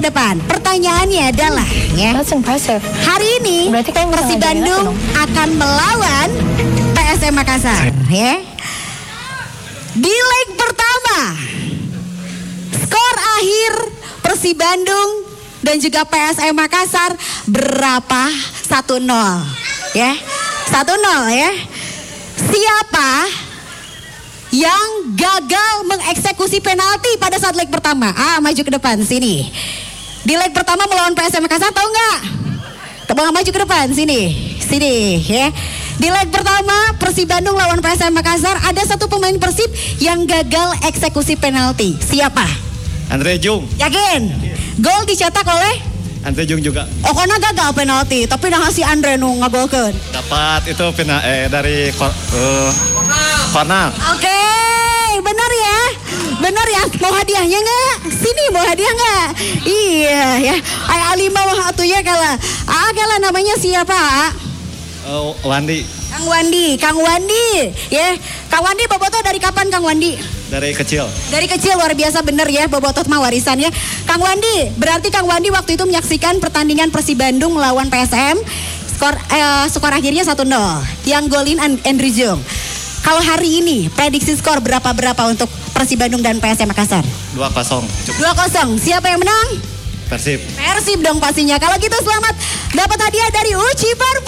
depan. Pertanyaannya adalah ya. That's impressive. Hari ini Berarti kalian bisa Persib ngajarin Bandung aku dong. akan melawan PSM Makassar, ya. Di leg pertama, skor akhir Persib Bandung dan juga PSM Makassar berapa? 1-0, ya. 1-0 ya. Siapa yang gagal mengeksekusi penalti pada saat leg pertama? Maju ke depan sini. Di leg pertama melawan PSM Makassar, tahu nggak? Maju ke depan sini ya. Di leg pertama Persib Bandung lawan PSM Makassar, ada satu pemain Persib yang gagal eksekusi penalti. Siapa? Andre Jung. Yakin? Gol dicetak oleh Andre Jung juga. karena gagal penalti, tapi nah si Andre nu ngagolkeun. Dapat itu dari corner. Oke, benar ya. Benar ya, mau hadiahnya nggak? Sini mau hadiah nggak? Iya ya. Alima wah atunya kala. Kala namanya siapa? Wandi. Kang Wandi, ya. Kang Wandi bobotoh dari kapan Kang Wandi? Dari kecil. Dari kecil, luar biasa bener ya, bobotoh mah warisan ya. Kang Wandi, berarti Kang Wandi waktu itu menyaksikan pertandingan Persib Bandung melawan PSM. Skor akhirnya 1-0. Yang golin Andrew Jung. Kalau hari ini prediksi skor berapa untuk Persib Bandung dan PSM Makassar? 2-0. 2-0. Siapa yang menang? Persib. Persib dong pastinya. Kalau gitu selamat dapat hadiah dari Uci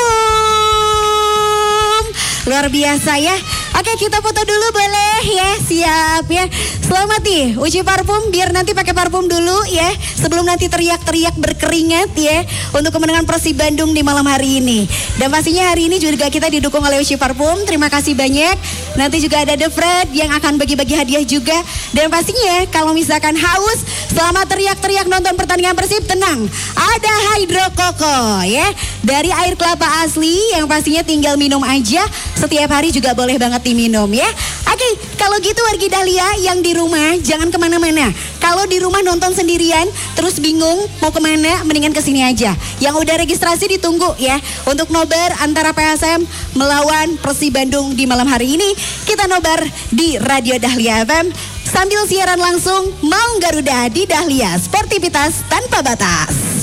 Parfum. Luar biasa ya. Oke, kita foto dulu boleh ya. Siap ya. Selamat nih Uci Parfum, biar nanti pakai parfum dulu ya. Sebelum nanti teriak-teriak berkeringat ya. Untuk kemenangan Persib Bandung di malam hari ini. Dan pastinya hari ini juga kita didukung oleh Uci Parfum. Terima kasih banyak. Nanti juga ada The Fred yang akan bagi-bagi hadiah juga. Dan pastinya kalau misalkan haus selama teriak-teriak nonton pertandingan Persib, tenang. Ada Hydro Koko ya. Dari air kelapa asli yang pastinya tinggal minum aja. Setiap hari juga boleh banget diminum ya. Oke, kalau gitu wargi Dahlia yang di rumah jangan kemana-mana. Kalau di rumah nonton sendirian terus bingung mau kemana, mendingan kesini aja. Yang udah registrasi ditunggu ya. Untuk nobar antara PSM melawan Persib Bandung di malam hari ini, kita nobar di Radio Dahlia FM sambil siaran langsung Maung Garuda di Dahlia, sportivitas tanpa batas.